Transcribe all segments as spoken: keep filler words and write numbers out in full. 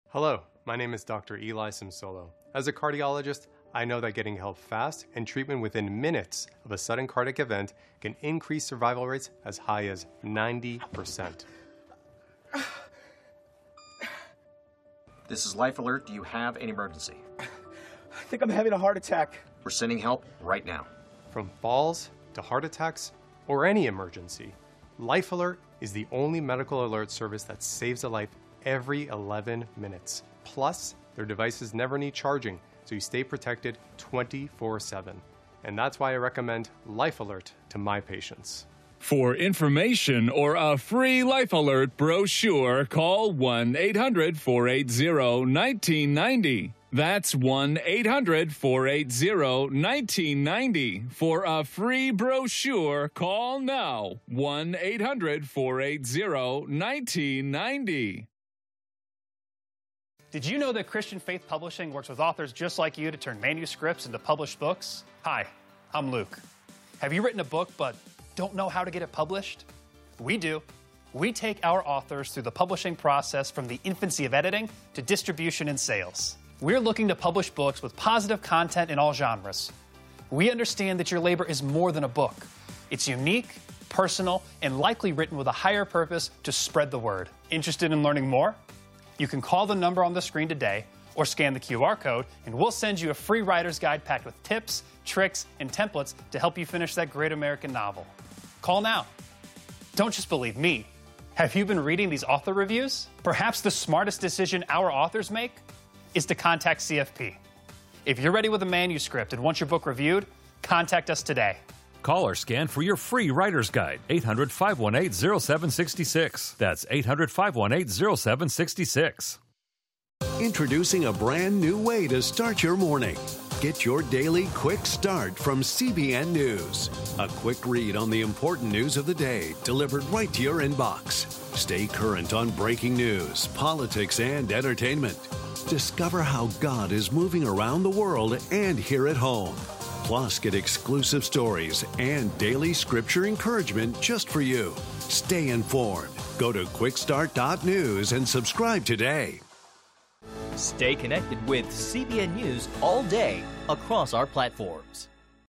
Hello, my name is Doctor Eli Simsolo. As a cardiologist, I know that getting help fast and treatment within minutes of a sudden cardiac event can increase survival rates as high as ninety percent. This is Life Alert. Do you have an emergency? I think I'm having a heart attack. We're sending help right now. From falls to heart attacks or any emergency, Life Alert is the only medical alert service that saves a life every eleven minutes. Plus, their devices never need charging, so you stay protected twenty-four seven. And that's why I recommend Life Alert to my patients. For information or a free Life Alert brochure, call one eight hundred, four eight zero, one nine nine zero. That's one eight hundred, four eight zero, one nine nine zero. For a free brochure, call now. one eight hundred, four eight zero, one nine nine zero. Did you know that Christian Faith Publishing works with authors just like you to turn manuscripts into published books? Hi, I'm Luke. Have you written a book but don't know how to get it published? We do. We take our authors through the publishing process from the infancy of editing to distribution and sales. We're looking to publish books with positive content in all genres. We understand that your labor is more than a book. It's unique, personal, and likely written with a higher purpose to spread the word. Interested in learning more? You can call the number on the screen today or scan the Q R code, and we'll send you a free writer's guide packed with tips, tricks, and templates to help you finish that great American novel. Call now. Don't just believe me. Have you been reading these author reviews? Perhaps the smartest decision our authors make is to contact C F P. If you're ready with a manuscript and want your book reviewed, contact us today. Call or scan for your free writer's guide, eight hundred, five one eight, zero seven six six. That's eight hundred, five one eight, zero seven six six. Introducing a brand new way to start your morning. Get your daily quick start from C B N News. A quick read on the important news of the day delivered right to your inbox. Stay current on breaking news, politics, and entertainment. Discover how God is moving around the world and here at home. Plus, get exclusive stories and daily scripture encouragement just for you. Stay informed. Go to quick start dot news and subscribe today. Stay connected with C B N News all day across our platforms.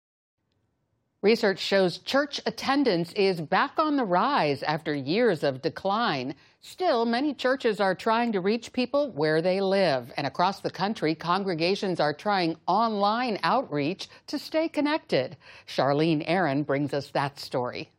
Research shows church attendance is back on the rise after years of decline. Still, many churches are trying to reach people where they live. And across the country, congregations are trying online outreach to stay connected. Charlene Aaron brings us that story.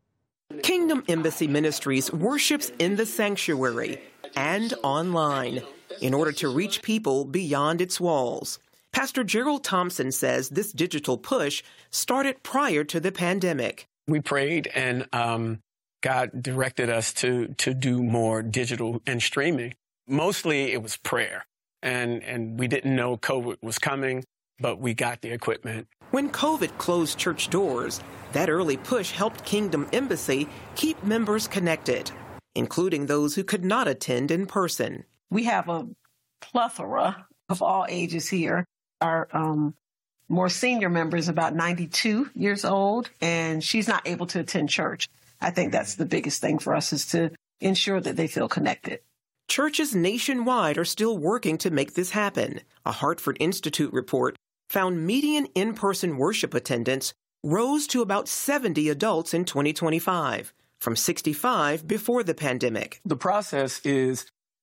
Kingdom Embassy Ministries worships in the sanctuary and online in order to reach people beyond its walls. Pastor Gerald Thompson says this digital push started prior to the pandemic. We prayed and um, God directed us to to do more digital and streaming. Mostly it was prayer. And, and we didn't know COVID was coming, but we got the equipment. When COVID closed church doors, that early push helped Kingdom Embassy keep members connected, including those who could not attend in person. We have a plethora of all ages here. Our um, more senior member is about ninety-two years old, and she's not able to attend church. I think that's the biggest thing for us, is to ensure that they feel connected. Churches nationwide are still working to make this happen. A Hartford Institute report found median in-person worship attendance rose to about seventy adults in twenty twenty-five, from sixty-five before the pandemic. The process is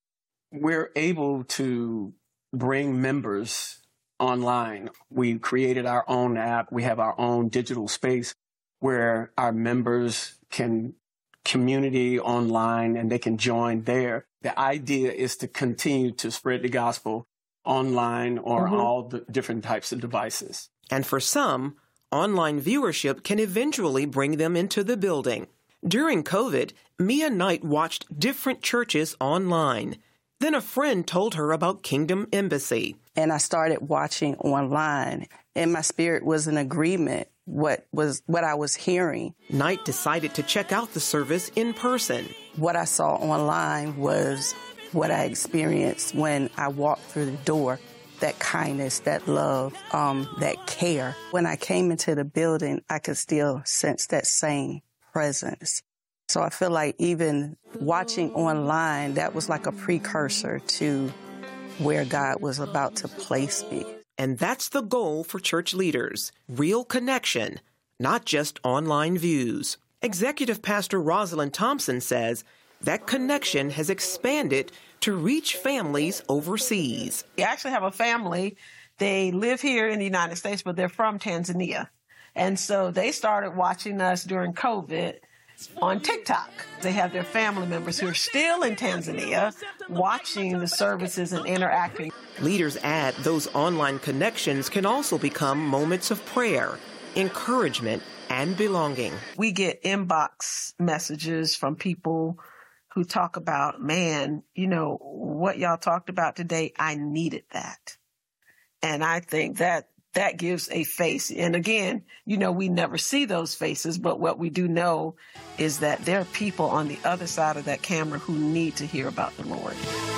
we're able to bring members online. We created our own app. We have our own digital space where our members can community online and they can join there. The idea is to continue to spread the gospel online or mm-hmm. all the different types of devices. And for some, online viewership can eventually bring them into the building. During COVID, Mia Knight watched different churches online. Then a friend told her about Kingdom Embassy. And I started watching online, and my spirit was in agreement what was what I was hearing. Knight decided to check out the service in person. What I saw online was what I experienced when I walked through the door. That kindness, that love, um, that care. When I came into the building, I could still sense that same presence. So I feel like even watching online, that was like a precursor to where God was about to place me. And that's the goal for church leaders, real connection, not just online views. Executive Pastor Rosalind Thompson says that connection has expanded to reach families overseas. We actually have a family. They live here in the United States, but they're from Tanzania. And so they started watching us during COVID on TikTok. They have their family members who are still in Tanzania watching the services and interacting. Leaders add those online connections can also become moments of prayer, encouragement, and belonging. We get inbox messages from people who talk about, man, you know, what y'all talked about today, I needed that. And I think that that gives a face. And again, you know, we never see those faces, but what we do know is that there are people on the other side of that camera who need to hear about the Lord.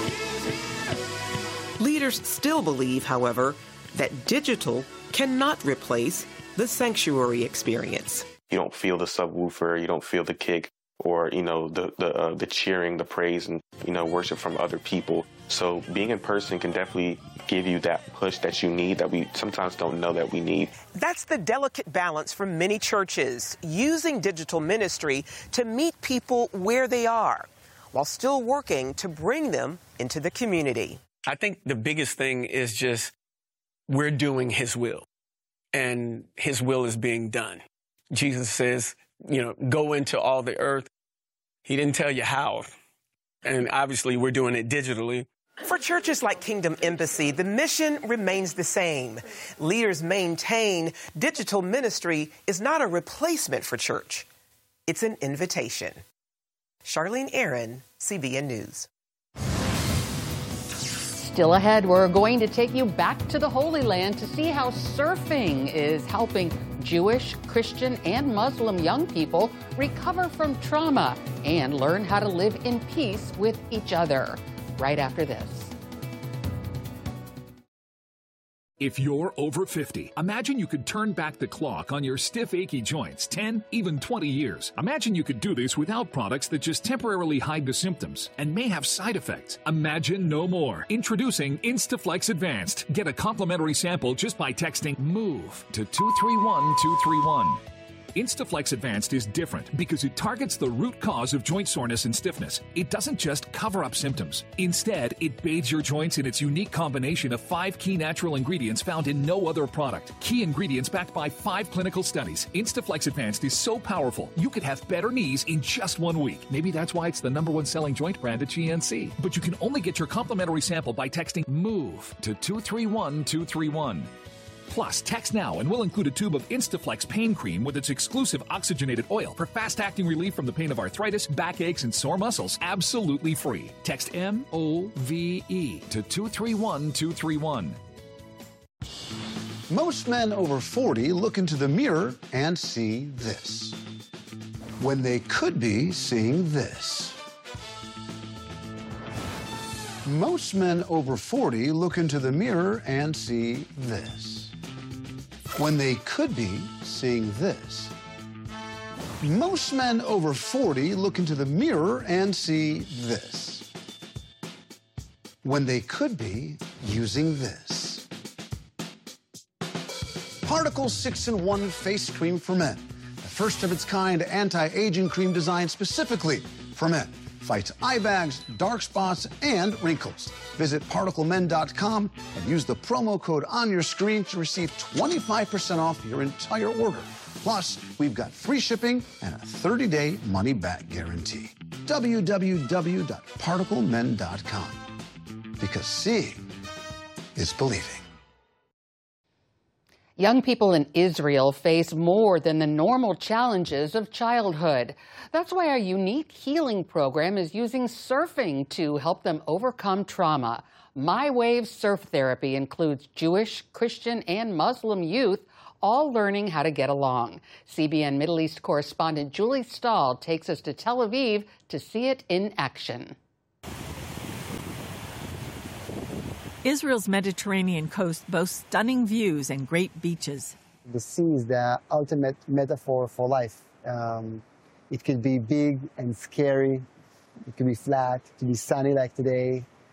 Leaders still believe, however, that digital cannot replace the sanctuary experience. You don't feel the subwoofer, you don't feel the kick, or, you know, the the, uh, the cheering, the praise, and, you know, worship from other people. So being in person can definitely give you that push that you need that we sometimes don't know that we need. That's the delicate balance for many churches, using digital ministry to meet people where they are, while still working to bring them into the community. I think the biggest thing is just we're doing his will, and his will is being done. Jesus says, you know, go into all the earth. He didn't tell you how. And obviously we're doing it digitally. For churches like Kingdom Embassy, the mission remains the same. Leaders maintain digital ministry is not a replacement for church. It's an invitation. Charlene Aaron, C B N News. Still ahead, we're going to take you back to the Holy Land to see how surfing is helping Jewish, Christian, and Muslim young people recover from trauma and learn how to live in peace with each other. Right after this. If you're over fifty, imagine you could turn back the clock on your stiff, achy joints ten, even twenty years. Imagine you could do this without products that just temporarily hide the symptoms and may have side effects. Imagine no more. Introducing Instaflex Advanced. Get a complimentary sample just by texting MOVE to two three one two three one. Instaflex Advanced is different because it targets the root cause of joint soreness and stiffness. It doesn't just cover up symptoms. Instead, it bathes your joints in its unique combination of five key natural ingredients found in no other product. Key ingredients backed by five clinical studies. Instaflex Advanced is so powerful, you could have better knees in just one week. Maybe that's why it's the number one selling joint brand at G N C. But you can only get your complimentary sample by texting MOVE to two three one two three one. Plus, text now and we'll include a tube of Instaflex pain cream with its exclusive oxygenated oil for fast-acting relief from the pain of arthritis, backaches, and sore muscles, absolutely free. Text M O V E to two three one two three one. Most men over forty look into the mirror and see this, when they could be seeing this. Most men over forty look into the mirror and see this, when they could be seeing this. Most men over forty look into the mirror and see this, when they could be using this. Particle six in one Face Cream for Men, the first of its kind anti-aging cream designed specifically for men. Fights eye bags, dark spots, and wrinkles. Visit particle men dot com and use the promo code on your screen to receive twenty-five percent off your entire order. Plus, we've got free shipping and a thirty day money-back guarantee. w w w dot particle men dot com. Because seeing is believing. Young people in Israel face more than the normal challenges of childhood. That's why our unique healing program is using surfing to help them overcome trauma. My Wave Surf Therapy includes Jewish, Christian, and Muslim youth, all learning how to get along. C B N Middle East correspondent Julie Stahl takes us to Tel Aviv to see it in action. Israel's Mediterranean coast boasts stunning views and great beaches. The sea is the ultimate metaphor for life. Um, it could be big and scary. It could be flat. It could be sunny like today.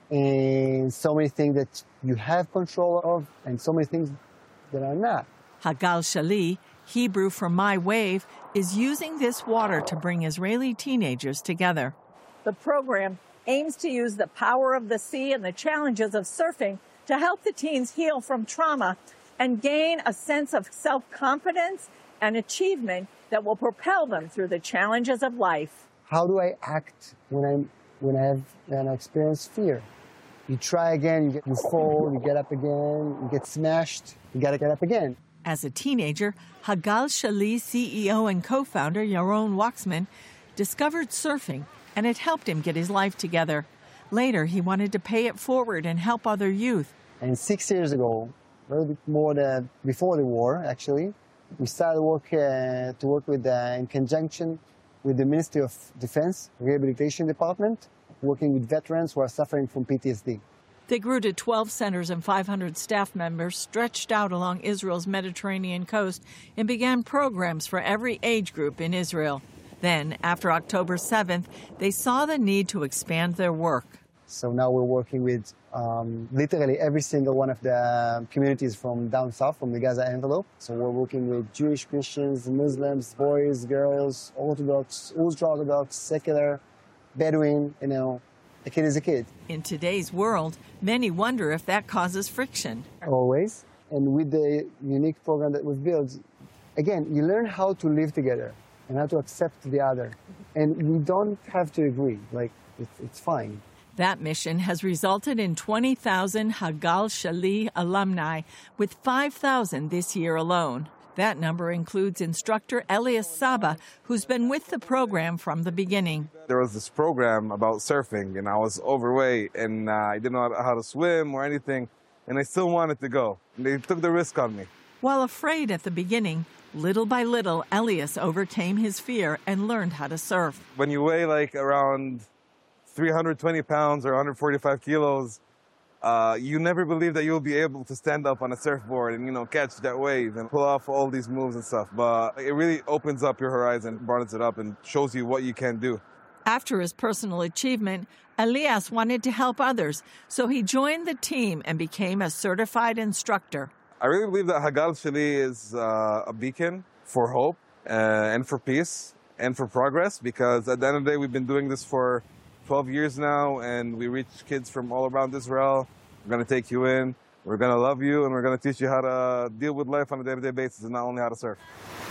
and so many things that you have control of, and so many things that are not. Hagal Shali, Hebrew for my wave, is using this water to bring Israeli teenagers together. The program aims to use the power of the sea and the challenges of surfing to help the teens heal from trauma and gain a sense of self-confidence and achievement that will propel them through the challenges of life. How do I act when I'm when I have an experience fear? You try again, you, get, you fall, you get up again, you get smashed, you gotta get up again. As a teenager, Hagal Shali C E O and co-founder Yaron Waxman discovered surfing, and it helped him get his life together. Later, he wanted to pay it forward and help other youth. And six years ago, a little bit more than before the war, actually, we started work uh, to work with, uh, in conjunction with the Ministry of Defense Rehabilitation Department, working with veterans who are suffering from P T S D. They grew to twelve centers and five hundred staff members stretched out along Israel's Mediterranean coast and began programs for every age group in Israel. Then, after October seventh, they saw the need to expand their work. So now we're working with um, literally every single one of the communities from down south, from the Gaza envelope. So we're working with Jewish, Christians, Muslims, boys, girls, Orthodox, ultra-Orthodox, secular, Bedouin, you know, a kid is a kid. In today's world, many wonder if that causes friction. Always. And with the unique program that we've built, again, you learn how to live together and how to accept the other. And we don't have to agree. Like, it's, it's fine. That mission has resulted in twenty thousand Hagal Shali alumni, with five thousand this year alone. That number includes instructor Elias Saba, who's been with the program from the beginning. There was this program about surfing, and I was overweight, and uh, I didn't know how to swim or anything, and I still wanted to go. And they took the risk on me. While afraid at the beginning, little by little, Elias overcame his fear and learned how to surf. When you weigh like around three hundred twenty pounds or one hundred forty-five kilos, uh, you never believe that you'll be able to stand up on a surfboard and, you know, catch that wave and pull off all these moves and stuff. But it really opens up your horizon, broadens it up, and shows you what you can do. After his personal achievement, Elias wanted to help others, so he joined the team and became a certified instructor. I really believe that Hagal Shali is uh, a beacon for hope uh, and for peace and for progress, because at the end of the day, we've been doing this for twelve years now, and we reach kids from all around Israel. We're going to take you in, we're going to love you, and we're going to teach you how to deal with life on a day-to-day basis, and not only how to surf.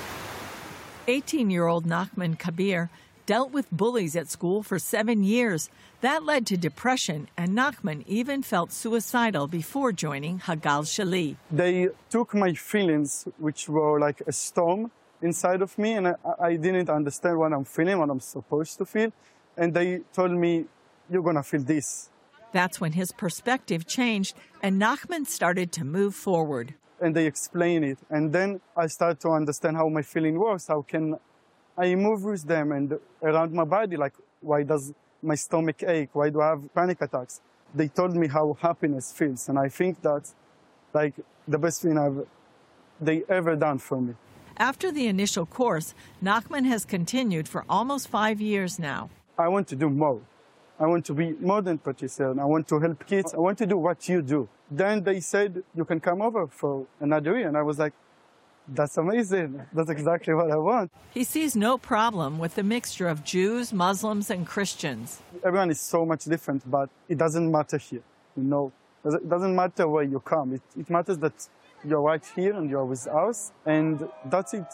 eighteen-year-old Nachman Kabir dealt with bullies at school for seven years. That led to depression, and Nachman even felt suicidal before joining Hagal Shali. They took my feelings, which were like a storm inside of me, and I, I didn't understand what I'm feeling, what I'm supposed to feel. And they told me, you're going to feel this. That's when his perspective changed, and Nachman started to move forward. And they explain it. And then I started to understand how my feeling works. How can I move with them and around my body? Like, why does my stomach ache? Why do I have panic attacks? They told me how happiness feels. And I think that's like the best thing I've they ever done for me. After the initial course, Nachman has continued for almost five years now. I want to do more. I want to be more than Patricia. I want to help kids. I want to do what you do. Then they said, you can come over for another year. And I was like, that's amazing. That's exactly what I want. He sees no problem with the mixture of Jews, Muslims, and Christians. Everyone is so much different, but it doesn't matter here. You know, it doesn't matter where you come. It, it matters that you're right here and you're with us, and that's it.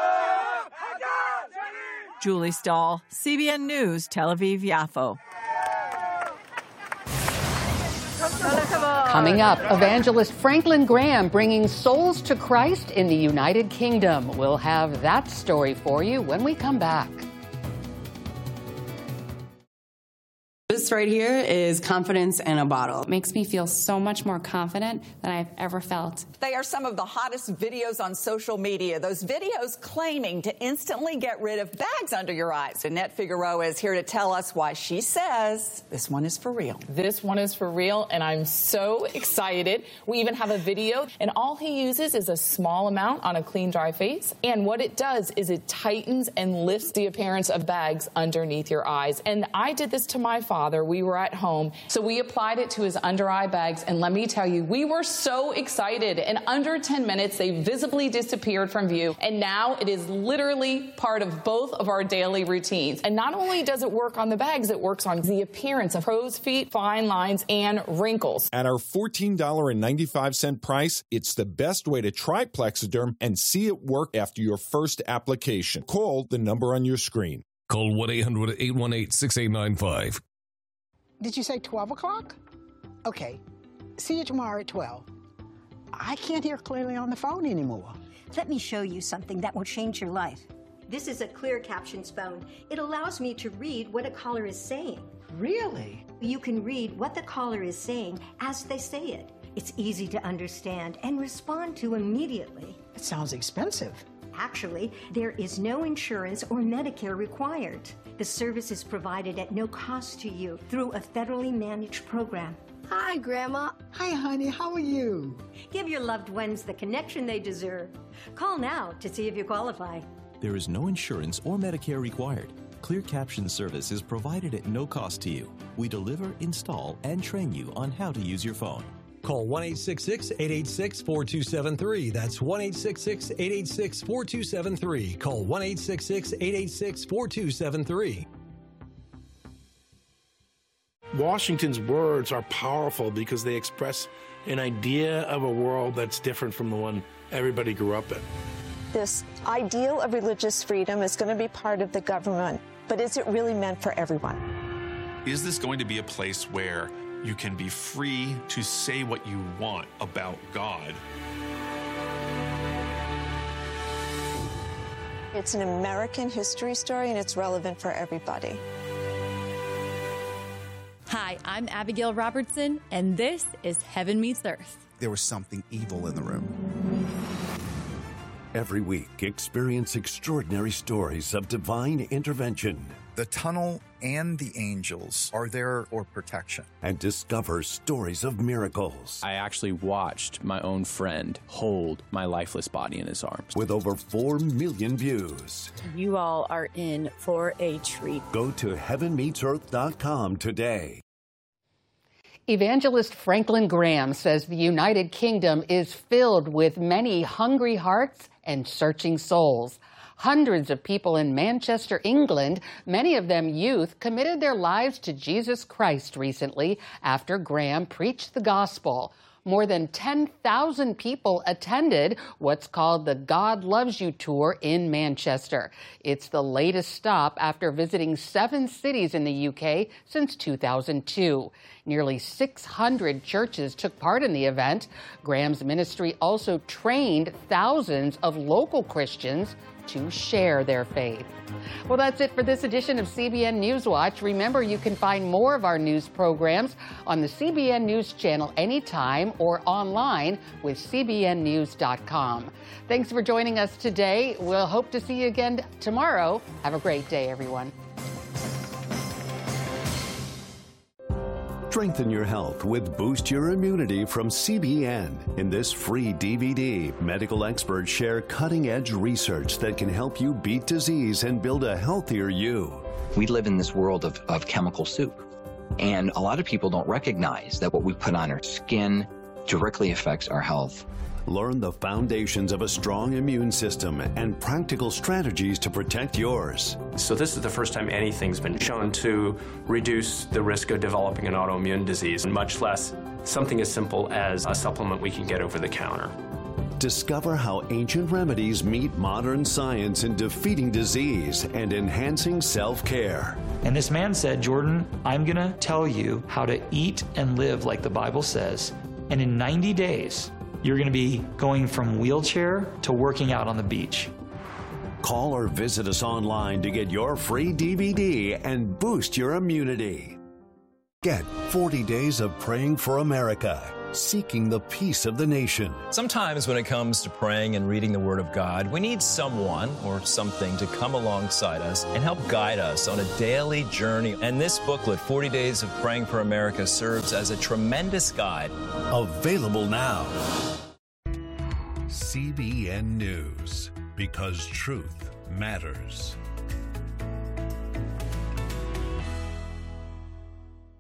Julie Stahl, C B N News, Tel Aviv Yafo. Coming up, evangelist Franklin Graham bringing souls to Christ in the United Kingdom. We'll have that story for you when we come back. This right here is confidence in a bottle. It makes me feel so much more confident than I've ever felt. They are some of the hottest videos on social media. Those videos claiming to instantly get rid of bags under your eyes. Annette Figueroa is here to tell us why she says this one is for real. This one is for real, and I'm so excited. We even have a video, and all he uses is a small amount on a clean, dry face. And what it does is it tightens and lifts the appearance of bags underneath your eyes. And I did this to my father brother. We were at home, so we applied it to his under eye bags, and let me tell you, we were so excited. In under ten minutes, they visibly disappeared from view, and now it is literally part of both of our daily routines. And not only does it work on the bags, it works on the appearance of crow's feet, fine lines, and wrinkles. At our fourteen dollars and ninety-five cents price, it's the best way to try Plexiderm and see it work after your first application. Call the number on your screen. Call one eight hundred, eight one eight, six eight nine five. Did you say twelve o'clock? Okay. See you tomorrow at twelve. I can't hear clearly on the phone anymore. Let me show you something that will change your life. This is a Clear Captions phone. It allows me to read what a caller is saying. Really? You can read what the caller is saying as they say it. It's easy to understand and respond to immediately. It sounds expensive. Actually, there is no insurance or Medicare required. The service is provided at no cost to you through a federally managed program. Hi, Grandma. Hi, honey. How are you? Give your loved ones the connection they deserve. Call now to see if you qualify. There is no insurance or Medicare required. Clear Caption service is provided at no cost to you. We deliver, install, and train you on how to use your phone. Call one eight six six, eight eight six, four two seven three. That's one eight six six, eight eight six, four two seven three. Call one eight six six, eight eight six, four two seven three. Washington's words are powerful because they express an idea of a world that's different from the one everybody grew up in. This ideal of religious freedom is going to be part of the government, but is it really meant for everyone? Is this going to be a place where you can be free to say what you want about God? It's an American history story, and it's relevant for everybody. Hi, I'm Abigail Robertson, and this is Heaven Meets Earth. There was something evil in the room. Every week, experience extraordinary stories of divine intervention. The tunnel and the angels are there for protection. And discover stories of miracles. I actually watched my own friend hold my lifeless body in his arms. With over four million views. You all are in for a treat. Go to heaven meets earth dot com today. Evangelist Franklin Graham says the United Kingdom is filled with many hungry hearts and searching souls. Hundreds of people in Manchester, England, many of them youth, committed their lives to Jesus Christ recently after Graham preached the gospel. More than ten thousand people attended what's called the God Loves You Tour in Manchester. It's the latest stop after visiting seven cities in the U K since two thousand two. Nearly six hundred churches took part in the event. Graham's ministry also trained thousands of local Christians to share their faith. Well, that's it for this edition of C B N Newswatch. Remember, you can find more of our news programs on the C B N News channel anytime or online with C B N news dot com. Thanks for joining us today. We'll hope to see you again tomorrow. Have a great day, everyone. Strengthen your health with Boost Your Immunity from C B N. In this free D V D, medical experts share cutting-edge research that can help you beat disease and build a healthier you. We live in this world of, of chemical soup, and a lot of people don't recognize that what we put on our skin directly affects our health. Learn the foundations of a strong immune system and practical strategies to protect yours. So this is the first time anything's been shown to reduce the risk of developing an autoimmune disease, much less something as simple as a supplement we can get over the counter. Discover how ancient remedies meet modern science in defeating disease and enhancing self-care. And this man said, Jordan, I'm going to tell you how to eat and live like the Bible says, and in ninety days, you're going to be going from wheelchair to working out on the beach. Call or visit us online to get your free D V D and boost your immunity. Get forty days of praying for America, seeking the peace of the nation. Sometimes when it comes to praying and reading the Word of God, we need someone or something to come alongside us and help guide us on a daily journey. And this booklet, forty days of Praying for America, serves as a tremendous guide. Available now. C B N News, because truth matters.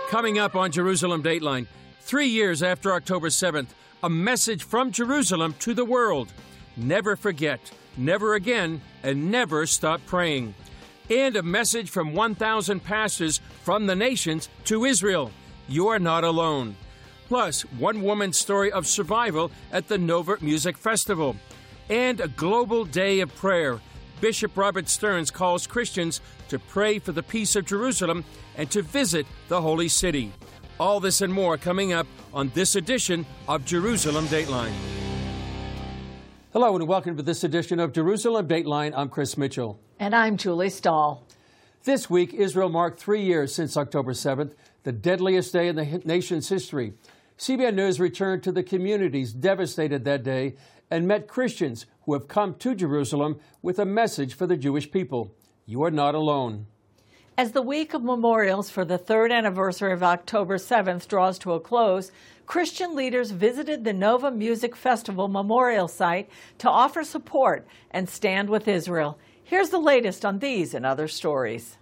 Coming up on Jerusalem Dateline, three years after October seventh, a message from Jerusalem to the world. Never forget, never again, and never stop praying. And a message from one thousand pastors from the nations to Israel. You are not alone. Plus, one woman's story of survival at the Nova Music Festival. And a global day of prayer. Bishop Robert Stearns calls Christians to pray for the peace of Jerusalem and to visit the Holy City. All this and more coming up on this edition of Jerusalem Dateline. Hello and welcome to this edition of Jerusalem Dateline. I'm Chris Mitchell. And I'm Julie Stahl. This week, Israel marked three years since October seventh, the deadliest day in the nation's history. C B N News returned to the communities devastated that day and met Christians who have come to Jerusalem with a message for the Jewish people. You are not alone. As the week of memorials for the third anniversary of October seventh draws to a close, Christian leaders visited the Nova Music Festival memorial site to offer support and stand with Israel. Here's the latest on these and other stories.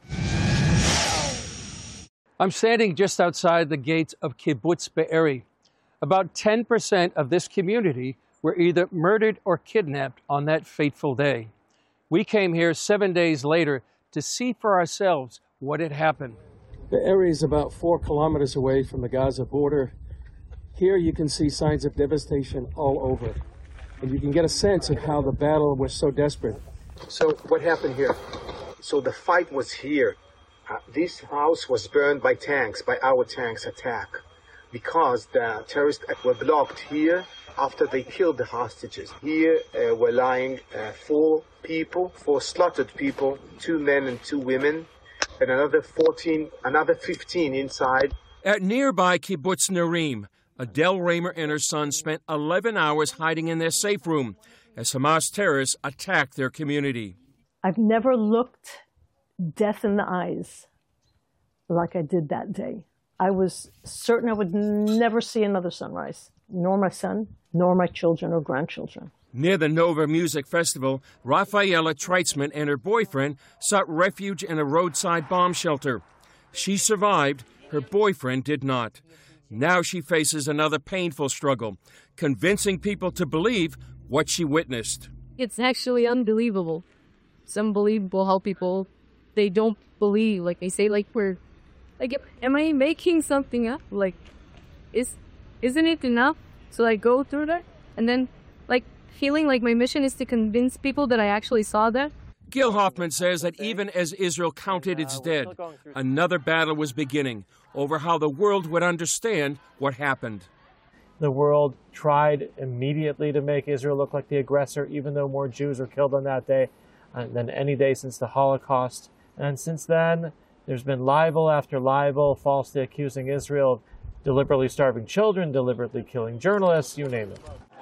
I'm standing just outside the gates of Kibbutz Be'eri. About ten percent of this community were either murdered or kidnapped on that fateful day. We came here seven days later to see for ourselves what had happened. The area is about four kilometers away from the Gaza border. Here you can see signs of devastation all over, and you can get a sense of how the battle was so desperate. So what happened here? So the fight was here. Uh, this house was burned by tanks, by our tanks attack, because the terrorists were blocked here after they killed the hostages. Here uh, were lying uh, four people, four slaughtered people, two men and two women, and another fourteen, another fifteen inside. At nearby Kibbutz Narim, Adele Raymer and her son spent eleven hours hiding in their safe room as Hamas terrorists attacked their community. I've never looked death in the eyes like I did that day. I was certain I would never see another sunrise, nor my son, nor my children or grandchildren. Near the Nova Music Festival, Rafaela Treitzman and her boyfriend sought refuge in a roadside bomb shelter. She survived. Her boyfriend did not. Now she faces another painful struggle, convincing people to believe what she witnessed. It's actually unbelievable. It's unbelievable how people, they don't believe. Like, they say, like, we're, like, am I making something up? Like, is, isn't it enough? So I go through that, and then, like, feeling like my mission is to convince people that I actually saw that. Gil Hoffman says that even as Israel counted its dead, another battle was beginning over how the world would understand what happened. The world tried immediately to make Israel look like the aggressor, even though more Jews were killed on that day than any day since the Holocaust. And since then, there's been libel after libel, falsely accusing Israel of deliberately starving children, deliberately killing journalists, you name it.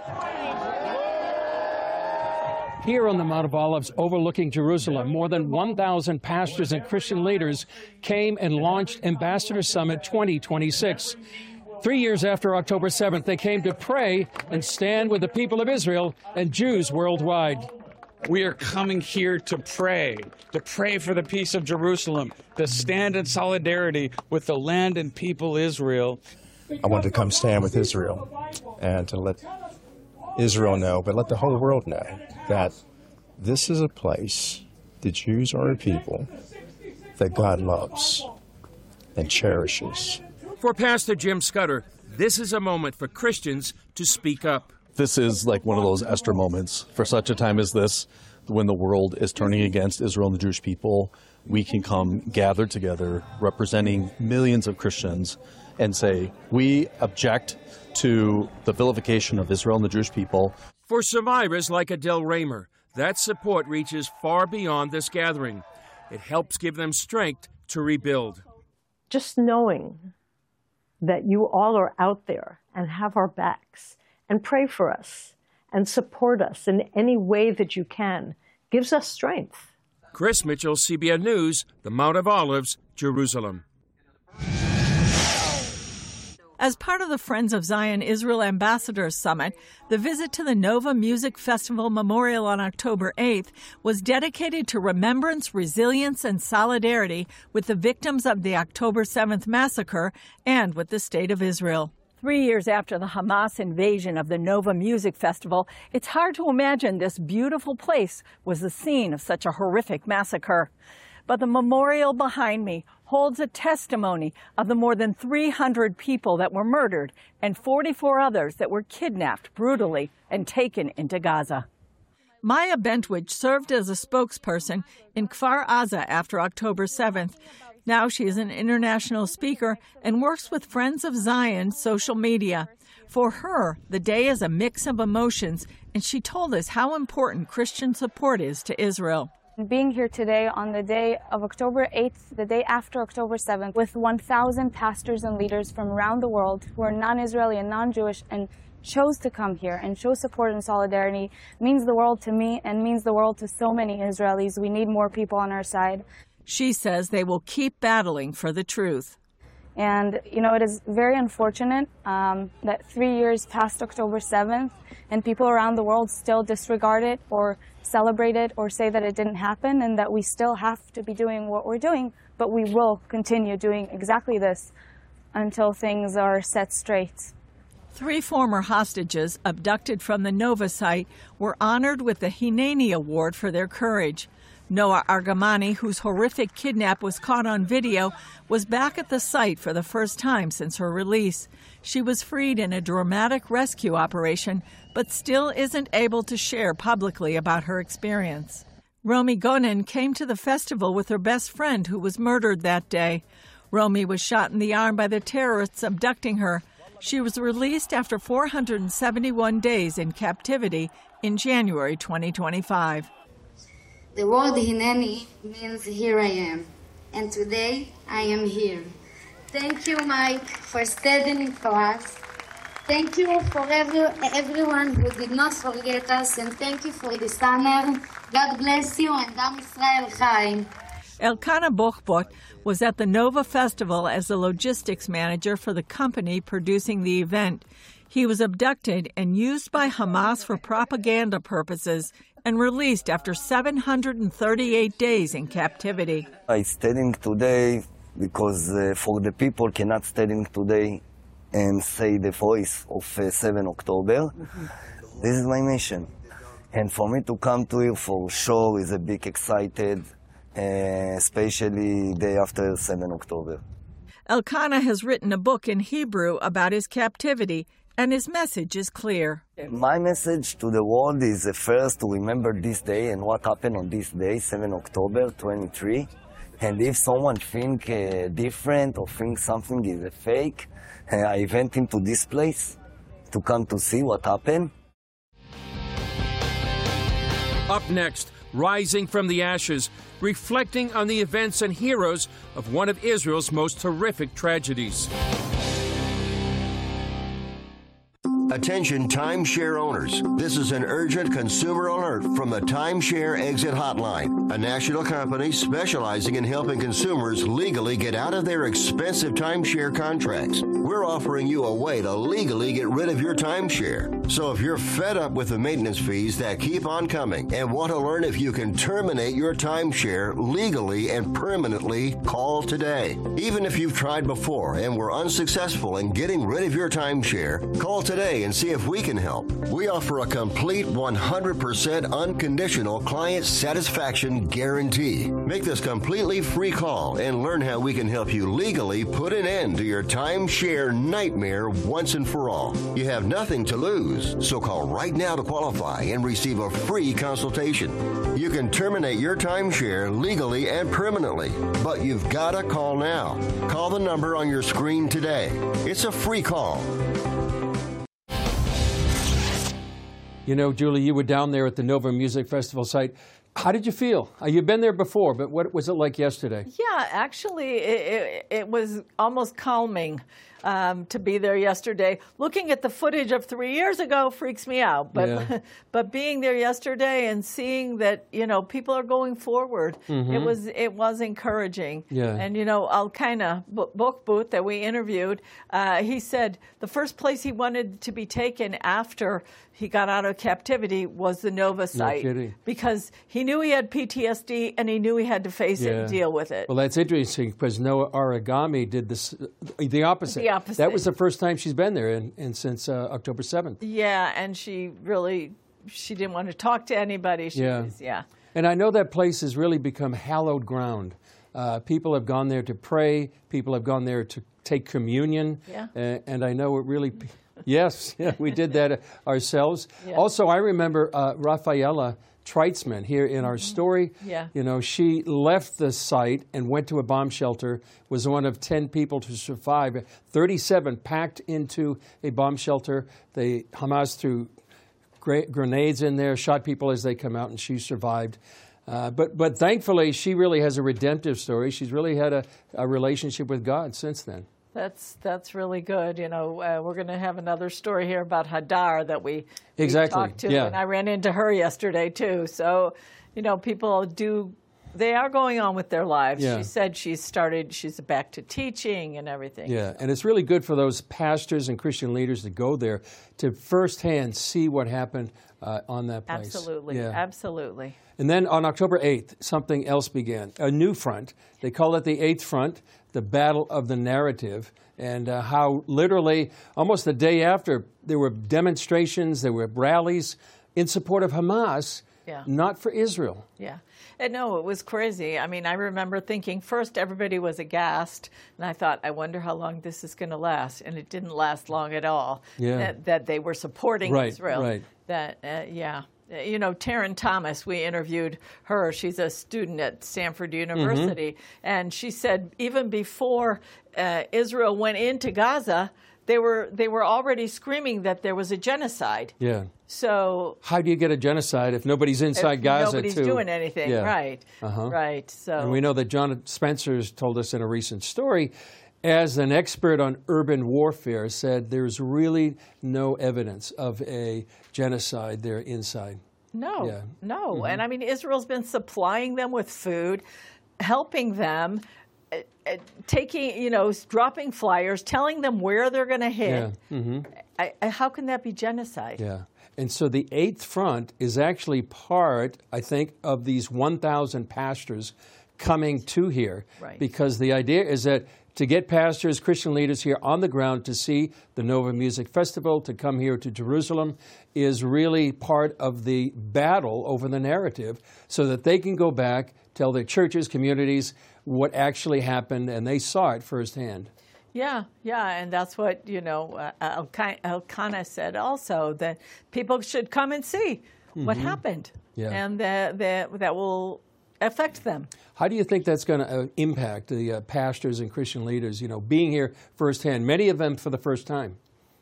Here on the Mount of Olives overlooking Jerusalem, more than one thousand pastors and Christian leaders came and launched Ambassador Summit twenty twenty-six. Three years after October seventh, they came to pray and stand with the people of Israel and Jews worldwide. We are coming here to pray, to pray for the peace of Jerusalem, to stand in solidarity with the land and people Israel. I wanted to come stand with Israel and to let Israel know, but let the whole world know that this is a place, the Jews are a people that God loves and cherishes. For Pastor Jim Scudder, this is a moment for Christians to speak up. This is like one of those Esther moments. For such a time as this, when the world is turning against Israel and the Jewish people, we can come gathered together representing millions of Christians and say, we object to the vilification of Israel and the Jewish people. For survivors like Adele Raymer, that support reaches far beyond this gathering. It helps give them strength to rebuild. Just knowing that you all are out there and have our backs and pray for us and support us in any way that you can gives us strength. Chris Mitchell, C B N News, the Mount of Olives, Jerusalem. As part of the Friends of Zion Israel Ambassadors Summit, the visit to the Nova Music Festival Memorial on October eighth was dedicated to remembrance, resilience, and solidarity with the victims of the October seventh massacre and with the State of Israel. Three years after the Hamas invasion of the Nova Music Festival, it's hard to imagine this beautiful place was the scene of such a horrific massacre. But the memorial behind me holds a testimony of the more than three hundred people that were murdered and forty-four others that were kidnapped brutally and taken into Gaza. Maya Bentwich served as a spokesperson in Kfar Aza after October seventh. Now she is an international speaker and works with Friends of Zion social media. For her, the day is a mix of emotions, and she told us how important Christian support is to Israel. Being here today on the day of October eighth, the day after October seventh, with one thousand pastors and leaders from around the world who are non-Israeli and non-Jewish and chose to come here and show support and solidarity means the world to me and means the world to so many Israelis. We need more people on our side. She says they will keep battling for the truth. And, you know, it is very unfortunate um, that three years past October seventh and people around the world still disregard it or celebrate it or say that it didn't happen and that we still have to be doing what we're doing, but we will continue doing exactly this until things are set straight. Three former hostages abducted from the Nova site were honored with the Hineni Award for their courage. Noah Argamani, whose horrific kidnap was caught on video, was back at the site for the first time since her release. She was freed in a dramatic rescue operation, but still isn't able to share publicly about her experience. Romy Gonen came to the festival with her best friend who was murdered that day. Romy was shot in the arm by the terrorists abducting her. She was released after four hundred seventy-one days in captivity in January twenty twenty-five. The word Hineni means here I am, and today I am here. Thank you, Mike, for standing for us. Thank you for every, everyone who did not forget us, and thank you for this honor. God bless you, and Am Yisrael Chaim. Elkanah Bochbot was at the Nova Festival as the logistics manager for the company producing the event. He was abducted and used by Hamas for propaganda purposes and released after seven hundred thirty-eight days in captivity. I'm standing today because uh, for the people cannot standing today and say the voice of uh, seventh of October. Mm-hmm. This is my mission. And for me to come to here for sure is a big excited, uh, especially day after seventh of October. Elkanah has written a book in Hebrew about his captivity, and his message is clear. My message to the world is uh, first to remember this day and what happened on this day, seventh of October twenty-three. And if someone think uh, different or think something is a fake, uh, I went into this place to come to see what happened. Up next, Rising from the Ashes, reflecting on the events and heroes of one of Israel's most horrific tragedies. Attention timeshare owners. This is an urgent consumer alert from the Timeshare Exit Hotline, a national company specializing in helping consumers legally get out of their expensive timeshare contracts. We're offering you a way to legally get rid of your timeshare. So if you're fed up with the maintenance fees that keep on coming and want to learn if you can terminate your timeshare legally and permanently, call today. Even if you've tried before and were unsuccessful in getting rid of your timeshare, call today and see if we can help. We offer a complete one hundred percent unconditional client satisfaction guarantee. Make this completely free call and learn how we can help you legally put an end to your timeshare nightmare once and for all. You have nothing to lose, so call right now to qualify and receive a free consultation. You can terminate your timeshare legally and permanently, but you've got to call now. Call the number on your screen today. It's a free call. You know, Julie, you were down there at the Nova Music Festival site. How did you feel? Uh, you've been there before, but what was it like yesterday? Yeah, actually, it, it, it was almost calming um, to be there yesterday. Looking at the footage of three years ago freaks me out, but Yeah. but being there yesterday and seeing that, you know, people are going forward, Mhm. it was it was encouraging. Yeah. And you know, Elkanah Buchbooth that we interviewed, uh, he said the first place he wanted to be taken after he got out of captivity was the Nova site, kidding. because he knew he had P T S D and he knew he had to face it and deal with it. Well, that's interesting because Noah Aragami did this, the opposite. The opposite. That was the first time she's been there, and, and since uh, October seventh. Yeah, and she really, she didn't want to talk to anybody. She Yeah. was, yeah. And I know that place has really become hallowed ground. Uh, people have gone there to pray. People have gone there to take communion. Yeah. Uh, and I know it really, yes, yeah, we did that ourselves. Yeah. Also, I remember uh, Rafaela Treitzman here in our story. Yeah. You know, she left the site and went to a bomb shelter, was one of ten people to survive. thirty-seven packed into a bomb shelter. They, Hamas threw gra- grenades in there, shot people as they come out, and she survived. Uh, but but thankfully, she really has a redemptive story. She's really had a, a relationship with God since then. That's that's really good. You know, uh, we're going to have another story here about Hadar that we, Exactly, we talked to, yeah. and I ran into her yesterday too. So, you know, people do, they are going on with their lives. Yeah. She said she's started, she's back to teaching and everything. Yeah, and it's really good for those pastors and Christian leaders to go there to firsthand see what happened uh, on that place. Absolutely, Yeah. absolutely. And then on October eighth, something else began, a new front. They call it the Eighth Front, the Battle of the Narrative, and uh, how literally almost the day after there were demonstrations, there were rallies in support of Hamas, Yeah. not for Israel. Yeah. And no, it was crazy. I mean, I remember thinking first everybody was aghast, and I thought, I wonder how long this is going to last. And it didn't last long at all. Yeah. That, that they were supporting Right, Israel. right. That, uh, yeah. Uh, You know, Taryn Thomas, we interviewed her. She's a student at Stanford University. And she said even before uh, Israel went into Gaza, they were they were already screaming that there was a genocide. Yeah. So How do you get a genocide if nobody's inside if Gaza, nobody's too? doing anything, Yeah. right? Uh-huh. Right. So And we know that John Spencer's told us in a recent story, as an expert on urban warfare, said there's really no evidence of a genocide there inside. No, Yeah. no. Mhm. And I mean, Israel's been supplying them with food, helping them, uh, uh, taking, you know, dropping flyers, telling them where they're going to hit. Yeah. Mm-hmm. I, I, how can that be genocide? Yeah. And so the Eighth Front is actually part, I think, of these one thousand pastors coming to here. Right. Because the idea is that to get pastors, Christian leaders here on the ground to see the Nova Music Festival, to come here to Jerusalem, is really part of the battle over the narrative so that they can go back, tell their churches, communities what actually happened, and they saw it firsthand. Yeah, yeah, and that's what, you know, uh, Elka- Elkanah said also, that people should come and see what Mhm. happened, Yeah. and that, that, that will affect them. How do you think that's going to uh, impact the uh, pastors and Christian leaders, you know, being here firsthand, many of them for the first time?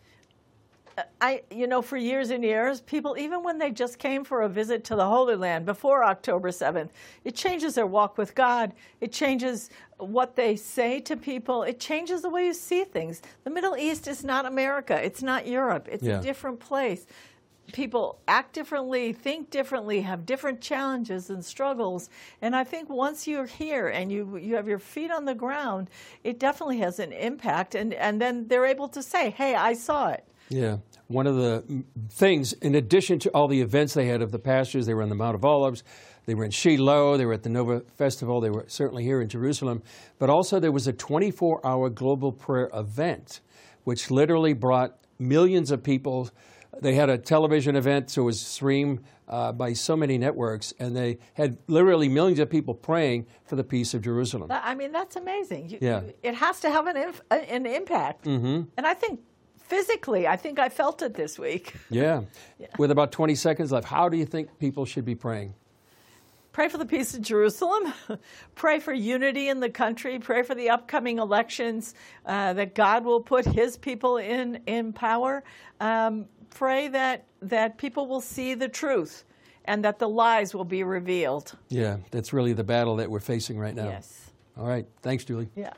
I, you know, for years and years, people, even when they just came for a visit to the Holy Land before October seventh, it changes their walk with God. It changes what they say to people. It changes the way you see things. The Middle East is not America. It's not Europe. It's Yeah. a different place. People act differently, think differently, have different challenges and struggles. And I think once you're here and you you have your feet on the ground, it definitely has an impact. And, and then they're able to say, hey, I saw it. Yeah. One of the mm, things, in addition to all the events they had of the pastors, they were on the Mount of Olives, they were in Shiloh, they were at the Nova Festival, they were certainly here in Jerusalem, but also there was a twenty-four hour global prayer event, which literally brought millions of people. They had a television event, so it was streamed uh, by so many networks, and they had literally millions of people praying for the peace of Jerusalem. That- I mean, that's amazing. You, Yeah. It has to have an, inf- an impact. Mm-hmm. And I think physically, I think I felt it this week. Yeah. With about twenty seconds left, how do you think people should be praying? Pray for the peace of Jerusalem. Pray for unity in the country. Pray for the upcoming elections, uh, that God will put his people in, in power. Um, pray that, that people will see the truth and that the lies will be revealed. Yeah, that's really the battle that we're facing right now. Yes. All right. Thanks, Julie. Yeah.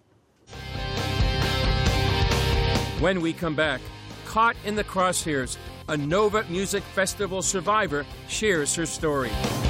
When we come back, caught in the crosshairs, a Nova Music Festival survivor shares her story.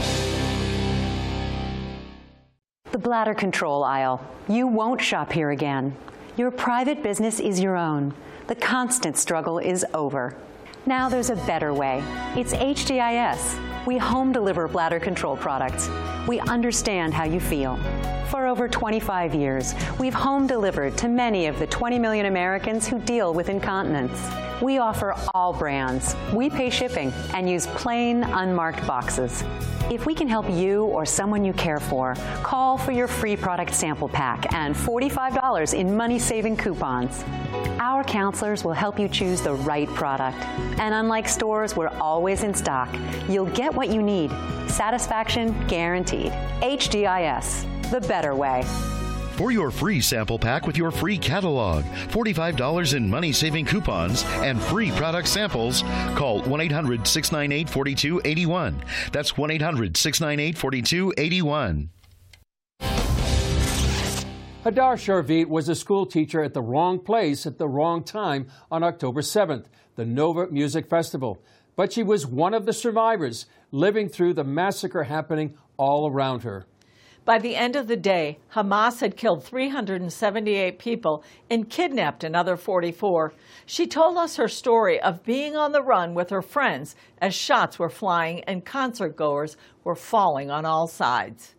The bladder control aisle. You won't shop here again. Your private business is your own. The constant struggle is over. Now there's a better way. It's H D I S. We home deliver bladder control products. We understand how you feel. For over twenty-five years, we've home delivered to many of the twenty million Americans who deal with incontinence. We offer all brands. We pay shipping and use plain, unmarked boxes. If we can help you or someone you care for, call for your free product sample pack and forty-five dollars in money-saving coupons. Our counselors will help you choose the right product. And unlike stores, we're always in stock. You'll get what you need. Satisfaction guaranteed. H D I S, the better way. For your free sample pack with your free catalog, forty-five dollars in money-saving coupons, and free product samples, call one eight hundred, six nine eight, four two eight one. That's one eight hundred, six nine eight, four two eight one. Hadar Sharvit was a school teacher at the wrong place at the wrong time on October seventh, the Nova Music Festival. But she was one of the survivors, living through the massacre happening all around her. By the end of the day, Hamas had killed three hundred seventy-eight people and kidnapped another forty-four. She told us her story of being on the run with her friends as shots were flying and concert goers were falling on all sides.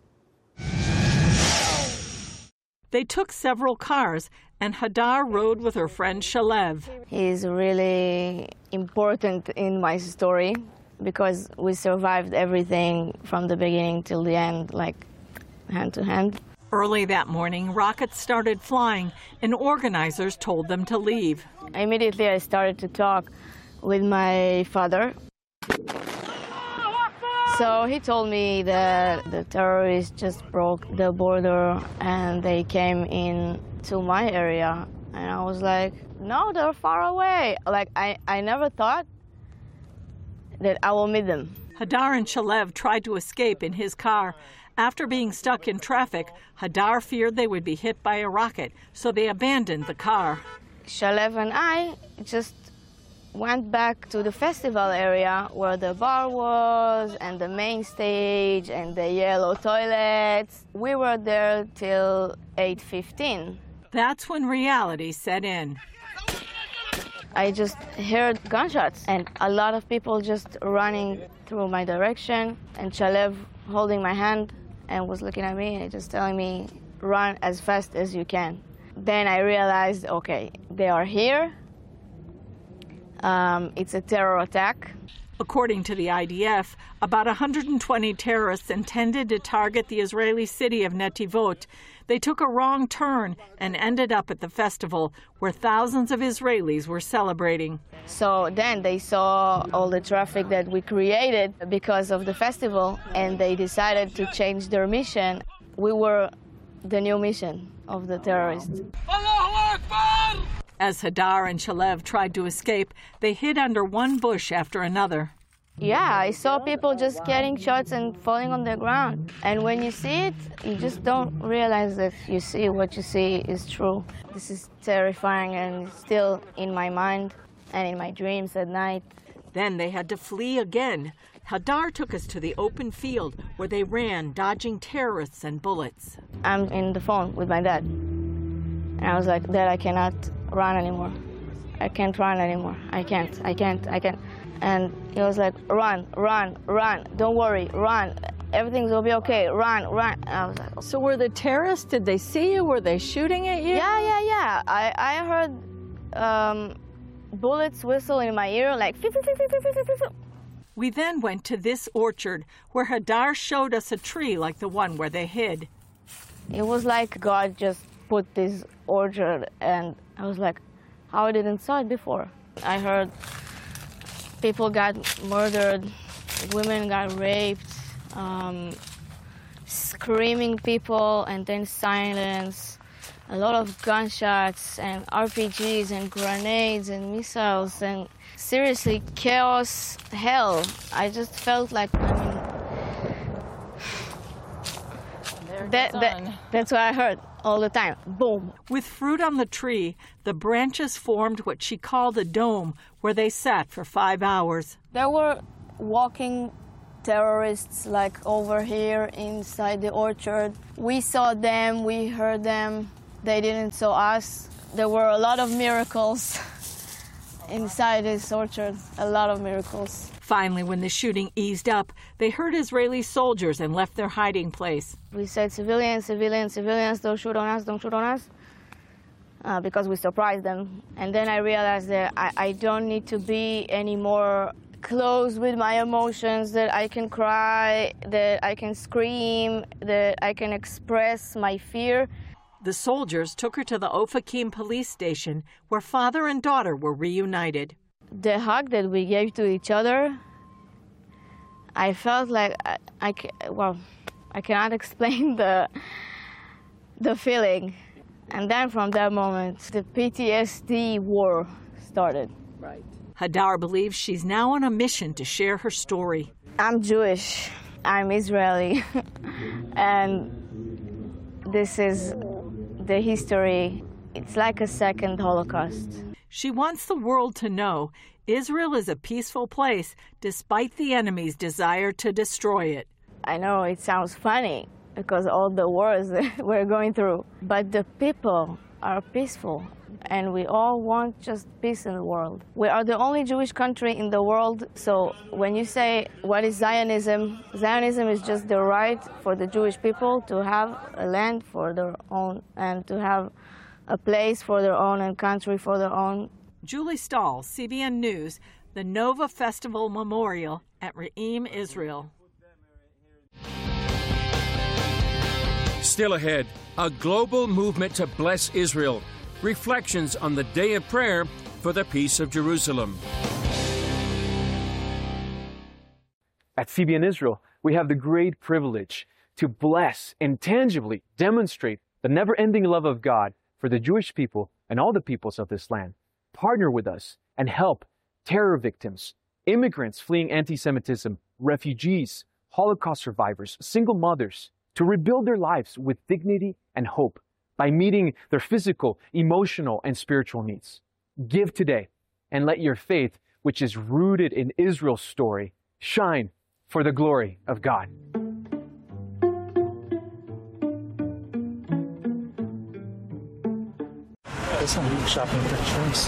They took several cars, and Hadar rode with her friend Shalev. He's really important in my story because we survived everything from the beginning till the end, like hand to hand. Early that morning, rockets started flying, and organizers told them to leave. Immediately, I started to talk with my father. So he told me that the terrorists just broke the border and they came in to my area. And I was like, no, they're far away. Like, I, I never thought that I will meet them. Hadar and Shalev tried to escape in his car. After being stuck in traffic, Hadar feared they would be hit by a rocket, so they abandoned the car. Shalev and I just went back to the festival area where the bar was and the main stage and the yellow toilets. We were there till eight fifteen. That's when reality set in. I just heard gunshots and a lot of people just running through my direction, and Shalev holding my hand and was looking at me and just telling me, run as fast as you can. Then I realized, okay, they are here. Um, it's a terror attack. According to the I D F, about one hundred twenty terrorists intended to target the Israeli city of Netivot. They took a wrong turn and ended up at the festival where thousands of Israelis were celebrating. So then they saw all the traffic that we created because of the festival, and they decided to change their mission. We were the new mission of the terrorists. As Hadar and Shalev tried to escape, they hid under one bush after another. Yeah, I saw people just getting shots and falling on the ground. And when you see it, you just don't realize that you see what you see is true. This is terrifying and still in my mind and in my dreams at night. Then they had to flee again. Hadar took us to the open field where they ran, dodging terrorists and bullets. I'm in the phone with my dad. And I was like, Dad, I cannot run anymore. I can't run anymore. I can't, I can't, I can't. And he was like, run, run, run. Don't worry, run. Everything will be okay. Run, run. And I was like, so were the terrorists, did they see you? Were they shooting at you? Yeah, yeah, yeah. I, I heard um, bullets whistle in my ear, like, phew, phew, phew, phew, phew, phew, phew. We then went to this orchard where Hadar showed us a tree like the one where they hid. It was like God just put this orchard, and I was like, how I didn't saw it before. I heard people got murdered, women got raped, um, screaming people, and then silence. a lot of gunshots and R P Gs and grenades and missiles and seriously chaos, hell. I just felt like, I mean, that, that, that's what I heard all the time. Boom. With fruit on the tree, the branches formed what she called a dome where they sat for five hours. There were walking terrorists like over here inside the orchard. We saw them, we heard them. They didn't saw us. There were a lot of miracles inside this orchard, a lot of miracles. Finally, when the shooting eased up, they heard Israeli soldiers and left their hiding place. We said, civilians, civilians, civilians, don't shoot on us, don't shoot on us, uh, because we surprised them. And then I realized that I, I don't need to be any more close with my emotions, that I can cry, that I can scream, that I can express my fear. The soldiers took her to the Ofakim police station, where father and daughter were reunited. The hug that we gave to each other, I felt like I, I well, I cannot explain the the feeling. And then from that moment, the P T S D war started. Right. Hadar believes she's now on a mission to share her story. I'm Jewish. I'm Israeli, and this is the history. It's like a second Holocaust. She wants the world to know Israel is a peaceful place despite the enemy's desire to destroy it. I know it sounds funny because all the wars we're going through, but the people are peaceful and we all want just peace in the world. We are the only Jewish country in the world, so when you say what is Zionism, Zionism is just the right for the Jewish people to have a land for their own and to have a place for their own and country for their own. Julie Stahl, C B N News, the Nova Festival Memorial at Re'im, Israel. Still ahead, a global movement to bless Israel. Reflections on the day of prayer for the peace of Jerusalem. At C B N Israel, we have the great privilege to bless and tangibly demonstrate the never-ending love of God for the Jewish people and all the peoples of this land. Partner with us and help terror victims, immigrants fleeing anti-Semitism, refugees, Holocaust survivors, single mothers, to rebuild their lives with dignity and hope by meeting their physical, emotional, and spiritual needs. Give today and let your faith, which is rooted in Israel's story, shine for the glory of God. Shopping for insurance.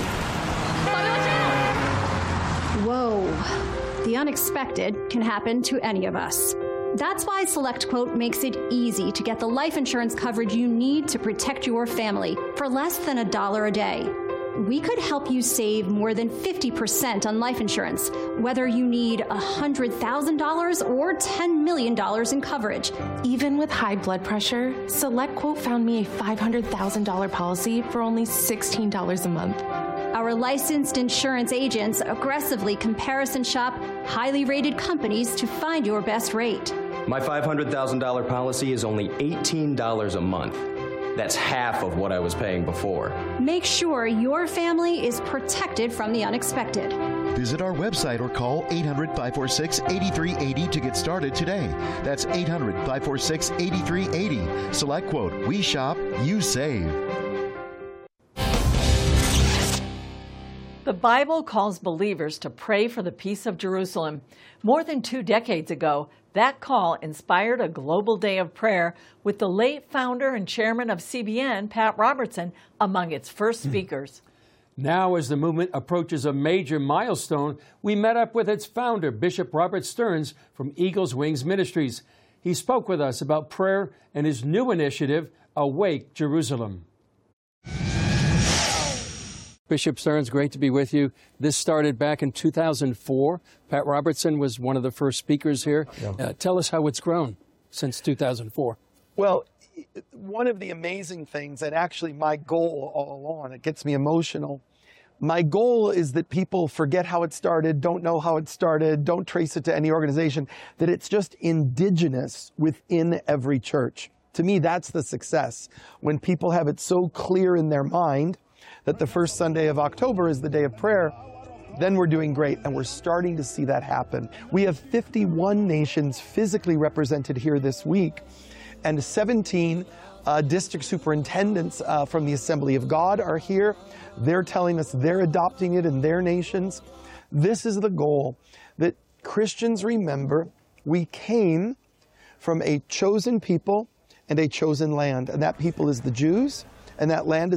Whoa. The unexpected can happen to any of us. That's why SelectQuote makes it easy to get the life insurance coverage you need to protect your family for less than a dollar a day. We could help you save more than fifty percent on life insurance, whether you need one hundred thousand dollars or ten million dollars in coverage. Even with high blood pressure, SelectQuote found me a five hundred thousand dollars policy for only sixteen dollars a month. Our licensed insurance agents aggressively comparison shop highly rated companies to find your best rate. My five hundred thousand dollars policy is only eighteen dollars a month. That's half of what I was paying before. Make sure your family is protected from the unexpected. Visit our website or call eight hundred, five four six, eight three eight zero to get started today. That's eight hundred, five four six, eight three eight zero. SelectQuote. We shop, you save. The Bible calls believers to pray for the peace of Jerusalem. More than two decades ago, that call inspired a global day of prayer with the late founder and chairman of C B N, Pat Robertson, among its first speakers. Now, as the movement approaches a major milestone, we met up with its founder, Bishop Robert Stearns from Eagles Wings Ministries. He spoke with us about prayer and his new initiative, Awake Jerusalem. Bishop Stearns, great to be with you. This started back in two thousand four. Pat Robertson was one of the first speakers here. Yeah. Uh, tell us how it's grown since two thousand four. Well, one of the amazing things, and actually my goal all along, it gets me emotional, my goal is that people forget how it started, don't know how it started, don't trace it to any organization, that it's just indigenous within every church. To me, that's the success. When people have it so clear in their mind that the first Sunday of October is the day of prayer, then we're doing great, and we're starting to see that happen. We have fifty-one nations physically represented here this week, and seventeen uh, district superintendents uh, from the Assembly of God are here. They're telling us they're adopting it in their nations. This is the goal, that Christians remember we came from a chosen people and a chosen land, and that people is the Jews, and that land is